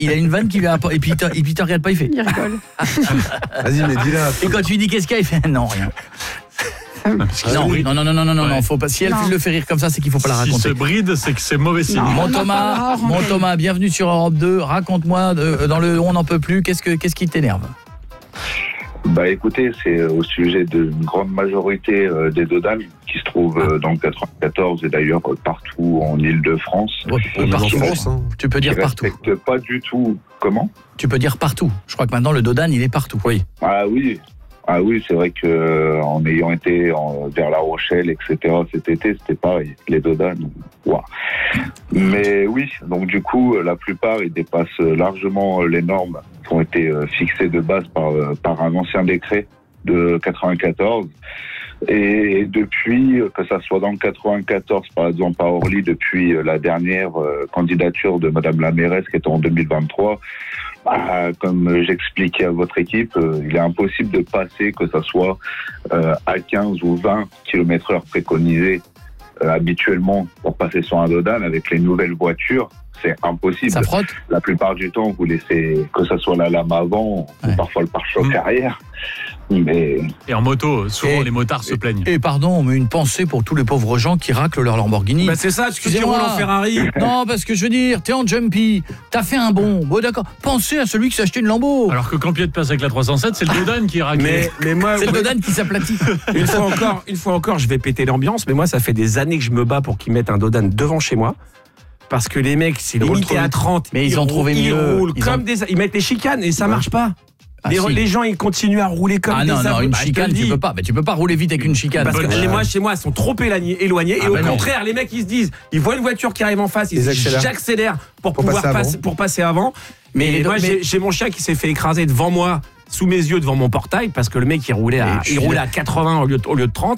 il a une vanne qui vient et puis il te regarde pas, il fait. Il rigole. Vas-y, mais dis-la. Et quand tu lui dis qu'est-ce qu'il y a, il fait non, rien. Non, faut pas. Si elle le fait rire comme ça, c'est qu'il faut pas la raconter. Si se bride, c'est que c'est mauvais signe. Mon Thomas, bienvenue sur Europe 2. Raconte-moi dans le On n'en peut plus, qu'est-ce qui t'énerve? Bah écoutez, c'est au sujet d'une grande majorité des dodanes qui se trouvent dans le 94 et d'ailleurs partout en Île-de-France. Partout, France, hein. Tu peux dire partout. Qui respectent pas du tout. Comment? Tu peux dire partout. Je crois que maintenant le dodan, il est partout. Oui. Ah oui, c'est vrai que en ayant été vers La Rochelle, etc. cet été, c'était pareil. Les dodanes, waouh. Mais oui, donc du coup, la plupart, ils dépassent largement les normes qui ont été fixées de base par un ancien décret de 94. Et depuis, que ça soit dans le 94, par exemple, à Orly, depuis la dernière candidature de Madame la mairesse qui est en 2023, comme j'expliquais à votre équipe, il est impossible de passer, que ça soit à 15 ou 20 km/h préconisés habituellement pour passer sur un dodan avec les nouvelles voitures. C'est impossible. Ça frotte. La plupart du temps, vous laissez que ça soit la lame avant ou parfois le pare-choc arrière. Mais... Et en moto, souvent les motards se plaignent. Et pardon, mais une pensée pour tous les pauvres gens qui raclent leur Lamborghini. Bah c'est ça, tu roules en Ferrari. Non, parce que je veux dire, t'es en jumpy, t'as fait un bond. Bon d'accord, pensez à celui qui s'est acheté une Lambo. Alors que quand Pied passe avec la 307, c'est le dodan qui racle. Mais moi, c'est le dodan qui s'aplatit. Une fois encore, je vais péter l'ambiance, mais moi ça fait des années que je me bats pour qu'ils mettent un dodan devant chez moi. Parce que les mecs, c'est limité à 30. Mais ils ont trouvé mieux. Ils roulent ils mettent les chicanes et ça marche pas. Les gens, ils continuent à rouler comme des non, une chicane, tu peux pas. Mais tu peux pas rouler vite avec une chicane. Parce que moi, chez moi, elles sont trop éloignées. Et au contraire, les mecs, ils se disent, ils voient une voiture qui arrive en face, j'accélère pour pouvoir passer avant. Mais moi, j'ai mon chien qui s'est fait écraser devant moi, sous mes yeux, devant mon portail, parce que le mec, il roulait à 80 au lieu de 30.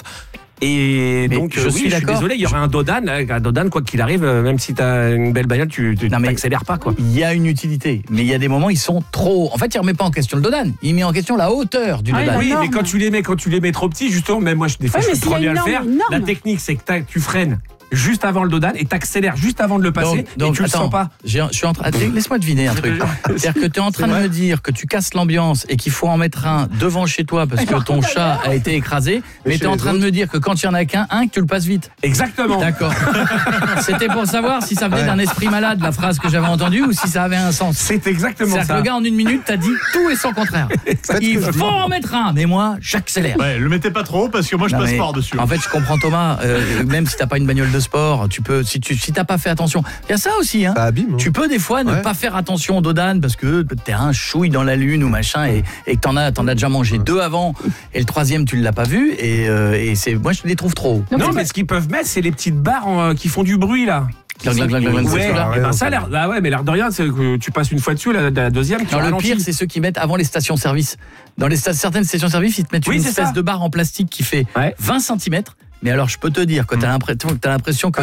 Et mais donc, je suis désolé, il y aura un dodan, quoi qu'il arrive, même si t'as une belle bagnole, tu n'accélères pas, quoi. Il y a une utilité, mais il y a des moments, ils sont trop. En fait, il remet pas en question le dodan, il met en question la hauteur du dodan. Oui, mais quand tu les mets trop petits, justement, même moi, des fois, je suis le premier à le faire. La technique, c'est que tu freines juste avant le dodan et t'accélères juste avant de le passer donc, et tu le sens pas. Je suis en train. Laisse-moi deviner un truc. C'est-à-dire que tu es en train de me dire que tu casses l'ambiance et qu'il faut en mettre un devant chez toi parce que ton chat a été écrasé, mais tu es en train de me dire que quand il y en a qu'un, que tu le passes vite. Exactement. D'accord. C'était pour savoir si ça venait d'un esprit malade, la phrase que j'avais entendue, ou si ça avait un sens. C'est exactement ça. Que le gars en une minute t'a dit tout et son contraire. Il faut en mettre un, mais moi j'accélère. Ouais, le mettez pas trop parce que moi je passe fort dessus. En fait, je comprends Thomas. Même si t'as pas une bagnole de sport, tu peux, si t'as pas fait attention, il y a ça aussi, hein. Ça abîme, hein. Tu peux des fois ne pas faire attention au dodan parce que t'es un chouille dans la lune ou machin et que t'en as déjà mangé 2 avant et le 3e tu l'as pas vu et c'est, moi je les trouve trop. Non, mais ce qu'ils peuvent mettre, c'est les petites barres qui font du bruit là. Ça a l'air. Ah ouais, mais l'air de rien, c'est que tu passes une fois dessus, la deuxième. Tu le pire, c'est ceux qui mettent avant les stations-service. Dans certaines stations-service, ils te mettent une espèce de barre en plastique qui fait 20 cm. Mais alors, je peux te dire que t'as l'impression que